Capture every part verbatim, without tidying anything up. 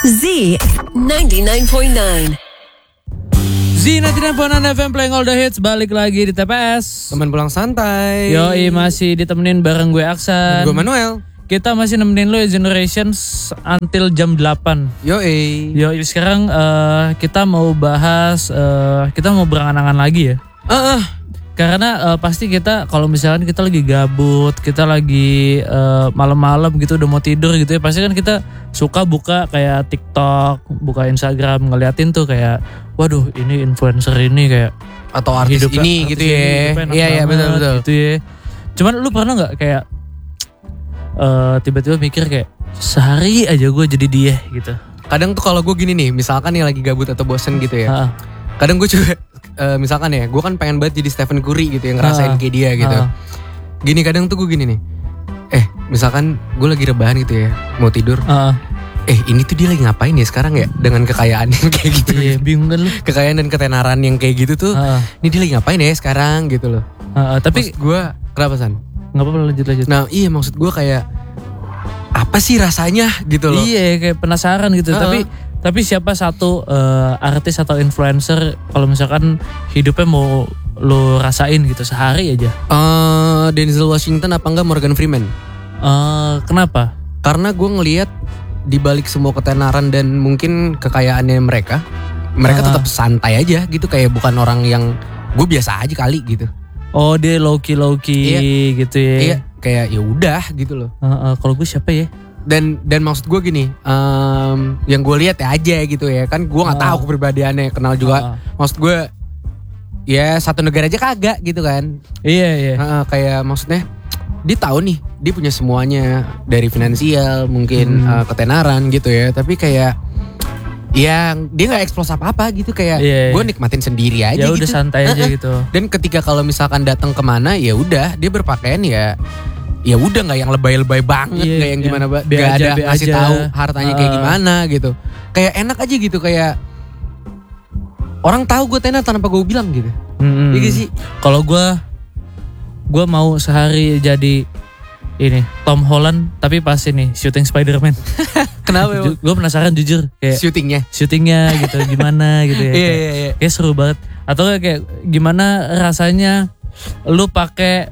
Z ninety-nine point nine. Z ninety-nine point nine F M playing all the hits. Balik lagi di T P S. Teman pulang santai. Yoi, masih ditemenin bareng gue Aksan. Gue Manuel. Kita masih nemenin lo Generations until jam delapan. Yoi. Yoi, sekarang uh, kita mau bahas uh, kita mau berangan-angan lagi ya. Uh, uh. Karena uh, pasti kita kalau misalkan kita lagi gabut, kita lagi uh, malam-malam gitu udah mau tidur gitu ya, pasti kan kita suka buka kayak TikTok, buka Instagram, ngeliatin tuh kayak waduh ini influencer ini kayak atau artis hidupnya, ini artis gitu ini ya. hidupnya enak Iya iya banget, betul betul. Gitu ya. Cuman lu pernah nggak kayak uh, tiba-tiba mikir kayak sehari aja gue jadi dia gitu. Kadang tuh kalau gue gini nih, misalkan nih lagi gabut atau bosen gitu ya. Ha-ha. Kadang gue juga uh, misalkan ya, gue kan pengen banget jadi Stephen Curry gitu yang ngerasain Ha-ha. kayak dia gitu. Ha-ha. Gini kadang tuh gue gini nih. Eh, misalkan gue lagi rebahan gitu ya, mau tidur. Ha-ha. Eh, ini tuh dia lagi ngapain ya sekarang ya dengan kekayaan yang kayak gitu. Iya, bingung kan lu. Kekayaan dan ketenaran yang kayak gitu tuh. Ha-ha. Ini dia lagi ngapain ya sekarang gitu loh. Ha-ha. Tapi Maksud gue, kenapa San? nggak apa-apa, lanjut lanjut. Nah iya maksud gue kayak apa sih rasanya gitu loh. Iya, kayak penasaran gitu. Ha-ha. Tapi tapi siapa satu uh, artis atau influencer kalau misalkan hidupnya mau lo rasain gitu sehari aja? Eh, Denzel Washington apa enggak Morgan Freeman? Uh, kenapa? Karena gue ngelihat di balik semua ketenaran dan mungkin kekayaannya mereka, mereka Ah. tetap santai aja gitu, kayak bukan orang yang gue biasa aja kali gitu. Oh, dia low key low key Iya. gitu ya. Iya, kayak ya udah gitu loh. Uh, uh, kalau gue siapa ya? Dan dan maksud gue gini, em, yang gue lihat ya aja gitu ya kan, gue nggak Ah. tahu kepribadiannya, kenal juga. Ah. Maksud gue ya satu negara aja kagak gitu kan. Iya iya. Heeh, kayak maksudnya dia tahu nih, dia punya semuanya dari finansial, mungkin Hmm. eh, ketenaran gitu ya. Tapi kayak ya dia nggak eksplos apa-apa gitu, kayak Iya, iya. gue nikmatin sendiri aja Ya gitu. udah santai aja Heeh. gitu. Dan ketika kalau misalkan datang kemana ya udah dia berpakaian ya ya udah nggak yang lebay-lebay banget, Iya, nggak yang iya. gimana ba- Be nggak aja, ada be ngasih aja. tahu hartanya kayak Heeh. gimana gitu. Kayak enak aja gitu, kayak orang tahu gue tenar tanpa gue bilang gitu. Hmm. Iya gak sih? Kalau gue gue mau sehari jadi ini Tom Holland tapi pas ini syuting Spider-Man. Kenapa? Ju- gue penasaran jujur kayak Syutingnya. syutingnya gitu gimana gitu ya. Iya Kayak- iya iya. Kayak seru banget. Atau kayak gimana rasanya lu pakai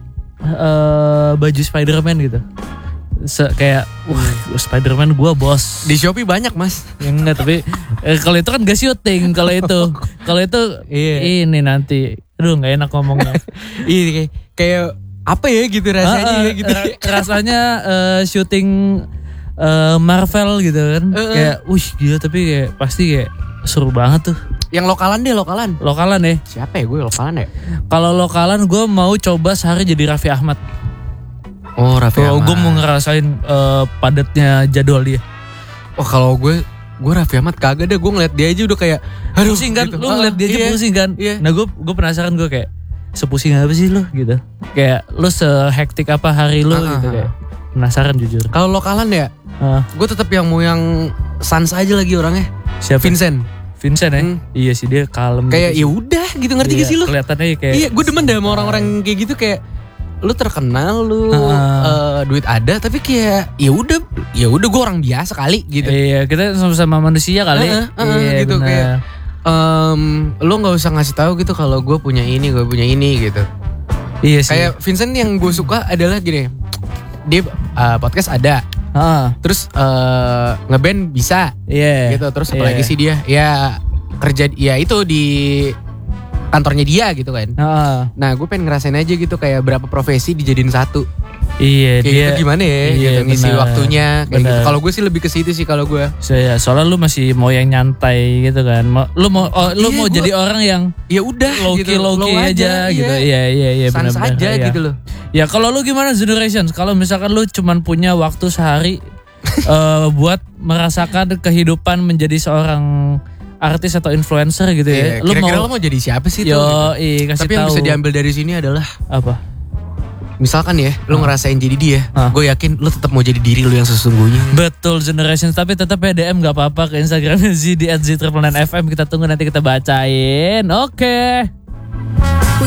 eh, baju Spider-Man gitu. Se- kayak wah Spider-Man gua bos. Di Shopee banyak mas. Ya enggak, tapi eh, kalau itu kan gak syuting. Kalau itu kalau itu Iya. ini nanti aduh nggak enak ngomongnya. Iya kayak, kayak apa ya gitu rasanya Ah, ah, ya gitu. ra- rasanya eh, syuting eh, Marvel gitu kan. Eh, eh. Kayak wih gila, tapi kayak pasti kayak seru banget tuh. Yang lokalan deh, lokalan. Lokalan ya. Siapa ya gue lokalan ya? Kalau lokalan gue mau coba sehari jadi Raffi Ahmad. Oh Raffi Kalau gue mau ngerasain eh, padatnya jadwal dia. Oh kalau gue gue Raffi Ahmad kagak deh, gue ngeliat dia aja udah kayak aduh Pusing kan, gitu. lu ngeliat dia aja Iya, pusing kan. Iya. Nah gue gue penasaran, gue kayak sepusing apa sih lu gitu. Kayak lu sehektik apa hari lu Ah, ah, gitu ah. kayak. Penasaran jujur. Kalau lokalan ya, Ah, gue tetap yang mau yang sans aja lagi orangnya. siapa? Vincent. Vincent ya? Hmm. Iya sih, dia kalem Kayak gitu ya sih. udah gitu, ngerti Iya, gak sih lu? Kelihatannya kayak Iya, gue demen deh sama orang-orang kayak gitu, kayak lu terkenal, lu Ah. eh, duit ada, tapi kayak ya udah, ya udah gue orang biasa kali gitu. Iya, kita sama-sama manusia kali. Heeh, heeh, Iya, gitu, benar. kayak em, lu nggak usah ngasih tahu gitu kalau gue punya ini, gue punya ini gitu. Iya sih. Kayak Vincent yang gue suka adalah gini, dia eh, podcast ada, Ah, terus eh, ngeband bisa, iya. gitu. Terus Iya. apalagi sih dia, ya kerja, ya itu di kantornya dia gitu kan. Ah, Nah gue pengen ngerasain aja gitu kayak berapa profesi dijadiin satu. iya, Kayak dia. gitu gimana ya, iya, gitu ngisi benar. waktunya kayak gitu. Benar. Kalau gue sih lebih ke situ sih kalau gue. Saya soalnya lu masih mau yang nyantai gitu kan. Mau, lu mau oh, lu Iya, mau gua- jadi orang yang Ya udah low gitu, key low key low aja, gitu. Iya iya iya Sans benar-benar. aja Iya. gitu loh. Ya kalau lu gimana Generations? Kalau misalkan lu cuman punya waktu sehari eh, buat merasakan kehidupan menjadi seorang artis atau influencer gitu ya. Iya, Lu kira-kira mau lo mau jadi siapa sih tuh? yo gitu. i kasih Tapi yang tahu. bisa diambil dari sini adalah Apa? misalkan ya, lo ngerasain jadi dia, Ah. gue yakin lo tetap mau jadi diri lo yang sesungguhnya. Betul Generations, tapi tetap ya D M gak apa-apa ke Instagramnya Z di at Z triple nine F M. Kita tunggu nanti kita bacain. Oke. When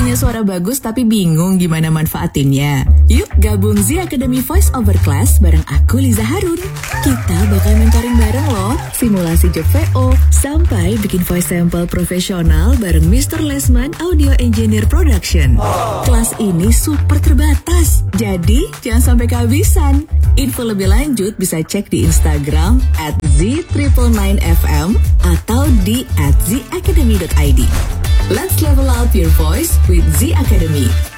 Punya suara bagus tapi bingung gimana manfaatinnya? Yuk gabung Z Academy Voice Over Class bareng aku Liza Harun. Kita bakal mentoring bareng loh, simulasi job V O, sampai bikin voice sample profesional bareng mister Lesman Audio Engineer Production. Kelas ini super terbatas, jadi jangan sampai kehabisan. Info lebih lanjut bisa cek di Instagram at Z nine nine F M atau di at z academy dot i d. Let's level up your voice with Z Academy.